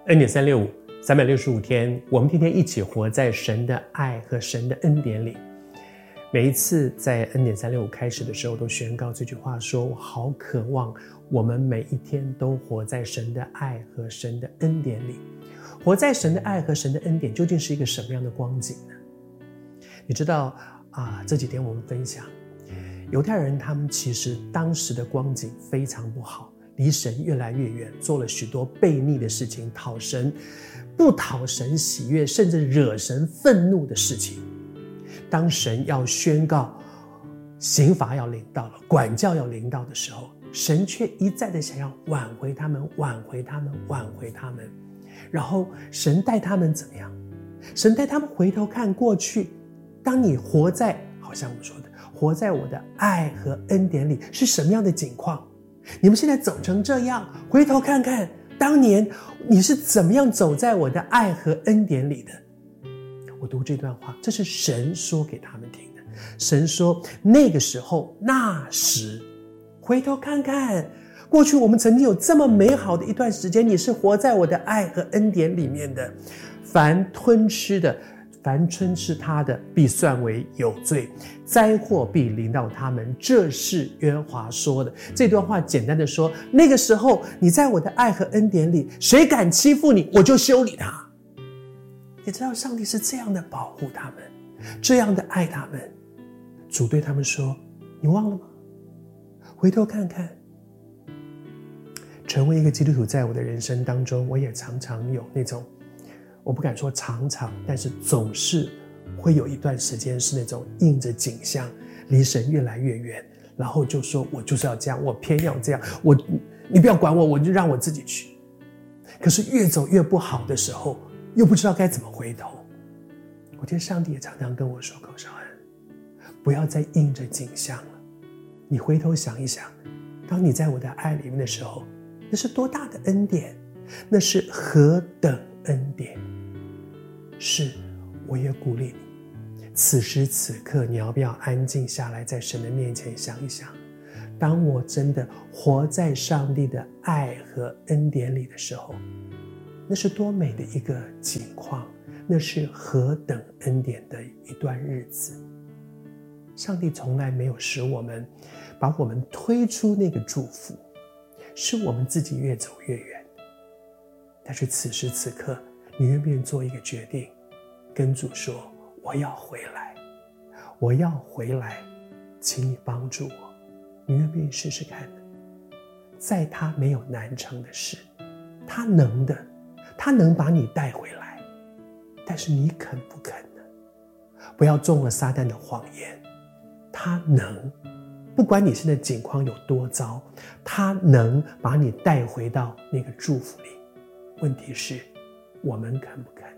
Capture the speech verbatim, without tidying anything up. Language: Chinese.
恩典三六五，三百六十五天，我们天天一起活在神的爱和神的恩典里。每一次在恩典三六五开始的时候，都宣告这句话说：我好渴望我们每一天都活在神的爱和神的恩典里。活在神的爱和神的恩典究竟是一个什么样的光景呢？你知道啊，这几天我们分享犹太人，他们其实当时的光景非常不好，离神越来越远，做了许多悖逆的事情，讨神不讨神喜悦，甚至惹神愤怒的事情。当神要宣告刑罚要临到了，管教要临到的时候，神却一再的想要挽回他们，挽回他们，挽回他们。然后神带他们怎么样？神带他们回头看过去，当你活在，好像我们说的，活在我的爱和恩典里，是什么样的景况？你们现在走成这样，回头看看当年你是怎么样走在我的爱和恩典里的。我读这段话，这是神说给他们听的。神说那个时候，那时，回头看看过去，我们曾经有这么美好的一段时间，你是活在我的爱和恩典里面的。凡吞吃的，凡吞吃他的，必算为有罪，灾祸必临到他们，这是约翰华说的。这段话简单的说，那个时候你在我的爱和恩典里，谁敢欺负你，我就修理他。你知道上帝是这样的保护他们，这样的爱他们。主对他们说，你忘了吗？回头看看。成为一个基督徒，在我的人生当中，我也常常有那种，我不敢说常常，但是总是会有一段时间是那种应着景象，离神越来越远，然后就说我就是要这样，我偏要这样，我你不要管我，我就让我自己去。可是越走越不好的时候，又不知道该怎么回头。我觉得上帝也常常跟我说，寇绍恩，不要再应着景象了，你回头想一想，当你在我的爱里面的时候，那是多大的恩典，那是何等恩典。是，我也鼓励你，此时此刻你要不要安静下来，在神的面前想一想，当我真的活在上帝的爱和恩典里的时候，那是多美的一个景况，那是何等恩典的一段日子。上帝从来没有使我们把我们推出那个祝福，是我们自己越走越远。但是此时此刻，你愿不愿意做一个决定，跟主说，我要回来，我要回来，请你帮助我。你愿不愿意试试看呢？在他没有难成的事，他能的，他能把你带回来，但是你肯不肯呢？不要中了撒旦的谎言，他能，不管你现在境况有多糟，他能把你带回到那个祝福里。问题是我们肯不肯？